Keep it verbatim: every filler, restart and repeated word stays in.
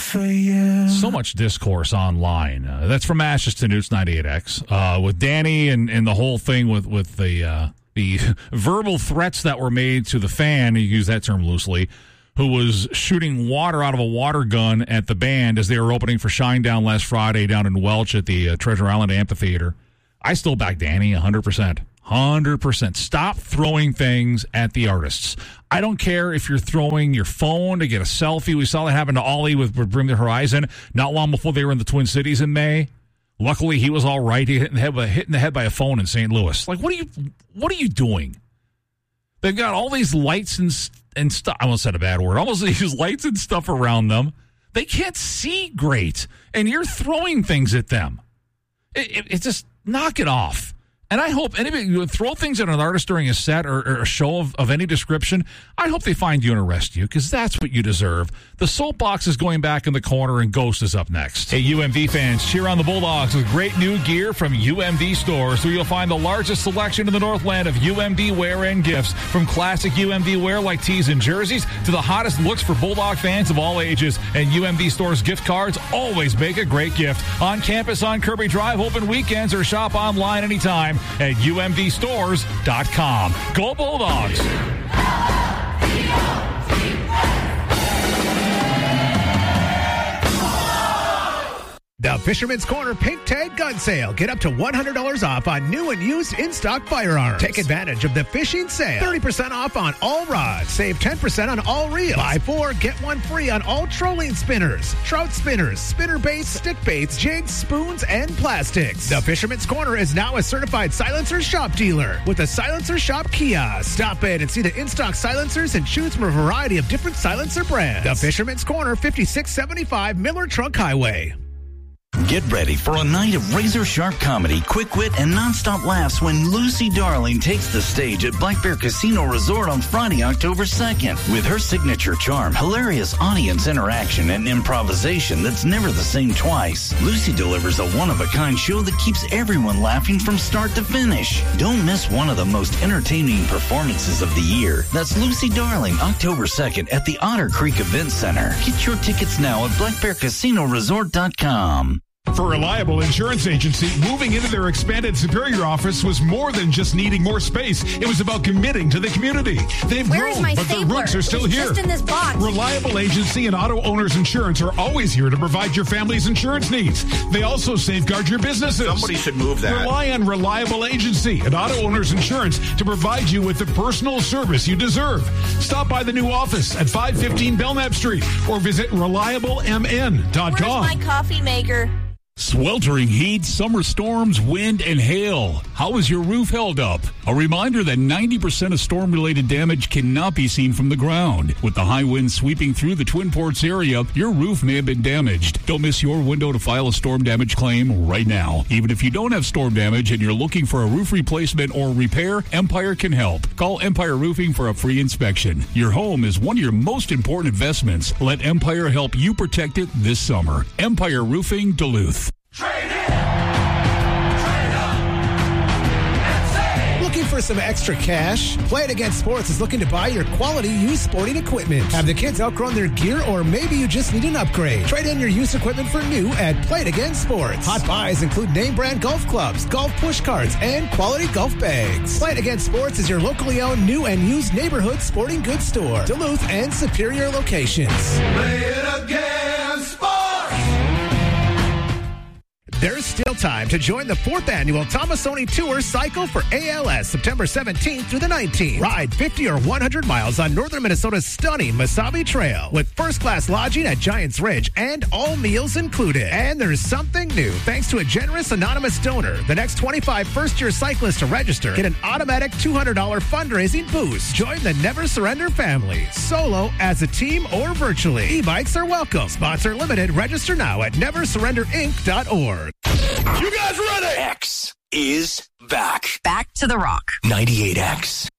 for you. So much discourse online. Uh, that's from Ashes to Newts ninety-eight X. Uh, with Danny and, and the whole thing with, with the uh, the verbal threats that were made to the fan, you use that term loosely, who was shooting water out of a water gun at the band as they were opening for Shinedown last Friday down in Welch at the uh, Treasure Island Amphitheater. I still back Danny one hundred percent. one hundred percent. Stop throwing things at the artists. I don't care if you're throwing your phone to get a selfie. We saw that happen to Ollie with, with Bring the Horizon not long before they were in the Twin Cities in May. Luckily, he was all right. He hit in the head by, hit in the head by a phone in Saint Louis. Like, what are you what are you doing? They've got all these lights and, and stuff. I almost said a bad word. Almost these lights and stuff around them. They can't see great, and you're throwing things at them. It, it, it's just, knock it off. And I hope anybody who would throw things at an artist during a set or, or a show of, of any description, I hope they find you and arrest you, because that's what you deserve. The soapbox is going back in the corner, and Ghost is up next. Hey, U M V fans, cheer on the Bulldogs with great new gear from U M V stores, where you'll find the largest selection in the Northland of U M V wear and gifts. From classic U M V wear like tees and jerseys to the hottest looks for Bulldog fans of all ages. And U M V stores gift cards always make a great gift. On campus on Kirby Drive, open weekends, or shop online anytime at U M V stores dot com. Go Bulldogs! The Fisherman's Corner Pink Tag Gun Sale. Get up to one hundred dollars off on new and used in-stock firearms. Take advantage of the fishing sale. thirty percent off on all rods. Save ten percent on all reels. Buy four, get one free on all trolling spinners, trout spinners, spinner baits, stick baits, jigs, spoons, and plastics. The Fisherman's Corner is now a certified silencer shop dealer with a Silencer Shop kiosk. Stop in and see the in-stock silencers and choose from a variety of different silencer brands. The Fisherman's Corner, fifty-six seventy-five Miller Trunk Highway. Get ready for a night of razor-sharp comedy, quick wit, and nonstop laughs when Lucy Darling takes the stage at Black Bear Casino Resort on Friday, October second. With her signature charm, hilarious audience interaction, and improvisation that's never the same twice, Lucy delivers a one-of-a-kind show that keeps everyone laughing from start to finish. Don't miss one of the most entertaining performances of the year. That's Lucy Darling, October second at the Otter Creek Event Center. Get your tickets now at black bear casino resort dot com. For Reliable Insurance Agency, moving into their expanded Superior office was more than just needing more space. It was about committing to the community. They've Where grown, is my but stapler? their roots are still It's here. just in this box. Reliable Agency and Auto Owners Insurance are always here to provide your family's insurance needs. They also safeguard your businesses. Somebody should move that. Rely on Reliable Agency and Auto Owners Insurance to provide you with the personal service you deserve. Stop by the new office at five fifteen Belknap Street or visit reliable m n dot com. Where's my coffee maker? Sweltering heat, summer storms, wind, and hail. How is your roof held up? A reminder that ninety percent of storm-related damage cannot be seen from the ground. With the high winds sweeping through the Twin Ports area, your roof may have been damaged. Don't miss your window to file a storm damage claim right now. Even if you don't have storm damage and you're looking for a roof replacement or repair, Empire can help. Call Empire Roofing for a free inspection. Your home is one of your most important investments. Let Empire help you protect it this summer. Empire Roofing, Duluth. Trade in! Trade up! And save! Looking for some extra cash? Play It Again Sports is looking to buy your quality used sporting equipment. Have the kids outgrown their gear, or maybe you just need an upgrade? Trade in your used equipment for new at Play It Again Sports. Hot buys include name brand golf clubs, golf push carts, and quality golf bags. Play It Again Sports is your locally owned new and used neighborhood sporting goods store. Duluth and Superior locations. Play it again, sports! There's still time to join the fourth annual Tomasoni Tour Cycle for A L S, September seventeenth through the nineteenth. Ride fifty or one hundred miles on northern Minnesota's stunning Mesabi Trail with first-class lodging at Giants Ridge and all meals included. And there's something new. Thanks to a generous anonymous donor, the next twenty-five first-year cyclists to register get an automatic two hundred dollars fundraising boost. Join the Never Surrender family, solo, as a team, or virtually. E-bikes are welcome. Spots are limited. Register now at never surrender inc dot org. You guys ready? X is back. Back to the Rock. ninety-eight X.